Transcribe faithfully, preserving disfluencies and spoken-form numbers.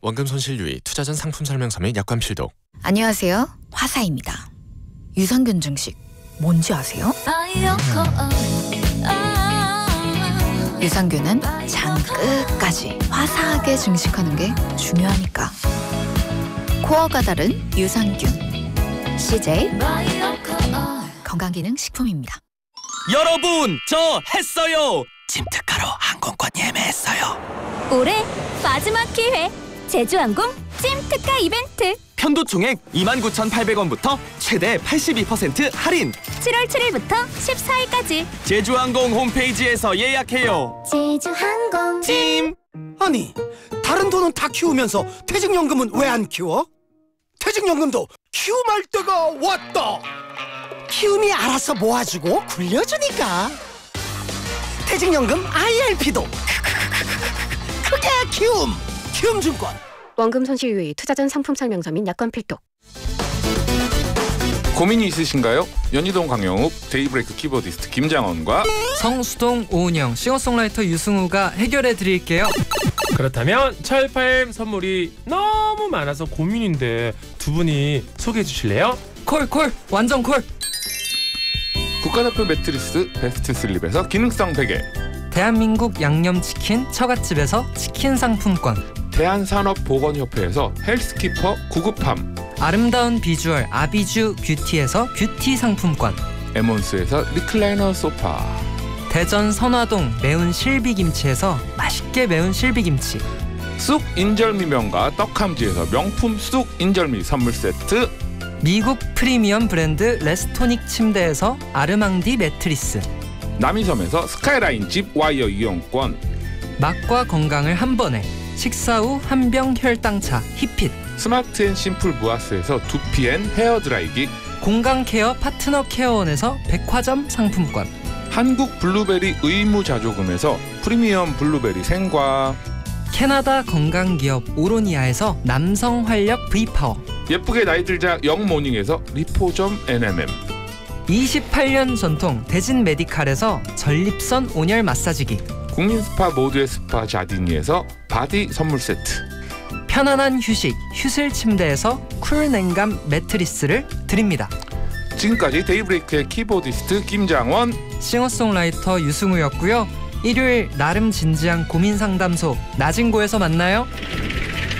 원금 손실 유의, 투자 전 상품 설명서 및 약관 필독. 안녕하세요. 화사입니다. 유산균 증식 뭔지 아세요? 유산균은 장 끝까지 화사하게 증식하는 게 중요하니까. 코어가 다른 유산균 씨제이 건강기능식품입니다. 여러분, 저 했어요. 찜특가로 항공권 예매했어요. 올해 마지막 기회 제주항공 찜특가 이벤트. 편도 총액 이만 구천팔백 원부터 최대 팔십이 퍼센트 할인. 칠월 칠일부터 십사일까지 제주항공 홈페이지에서 예약해요. 제주항공 찜. 아니, 다른 돈은 다 키우면서 퇴직연금은 왜 안 키워? 퇴직연금도 키움할 때가 왔다. 키움이 알아서 모아주고 굴려주니까. 퇴직연금 아이알피도 크게 키움. 키움증권. 원금 손실 유의, 투자 전 상품 설명서 및 약관 필독. 고민이 있으신가요? 연희동 강영욱, 데이브레이크 키보디스트 김장원과 성수동 오은영, 싱어송라이터 유승우가 해결해 드릴게요. 그렇다면 철파엠 선물이 너무 많아서 고민인데 두 분이 소개해 주실래요? 콜 콜 완전 콜. 국가대표 매트리스 베스트 슬립에서 기능성 베개, 대한민국 양념치킨 처갓집에서 치킨 상품권, 대한산업보건협회에서 헬스키퍼 구급함, 아름다운 비주얼 아비주 뷰티에서 뷰티 상품권, 에몬스에서 리클라이너 소파, 대전 선화동 매운 실비김치에서 맛있게 매운 실비김치, 쑥 인절미 명가 떡함지에서 명품 쑥 인절미 선물 세트, 미국 프리미엄 브랜드 레스토닉 침대에서 아르망디 매트리스, 남이섬에서 스카이라인 집 와이어 이용권, 맛과 건강을 한 번에 식사 후 한병 혈당차 히핏, 스마트 앤 심플 무아스에서 두피 앤 헤어 드라이기, 공강 케어 파트너 케어원에서 백화점 상품권, 한국 블루베리 의무자조금에서 프리미엄 블루베리 생과, 캐나다 건강기업 오로니아에서 남성 활력 V파워, 예쁘게 나이 들자 영모닝에서 리포점 엔엠엠, 이십팔 년 전통 대진 메디칼에서 전립선 온열 마사지기, 국민 스파 모두의 스파 자디니에서 바디 선물 세트, 편안한 휴식 휴슬 침대에서 쿨 냉감 매트리스를 드립니다. 지금까지 데이브레이크의 키보디스트 김장원, 싱어송라이터 유승우였고요. 일요일 나름 진지한 고민 상담소 나진고에서 만나요.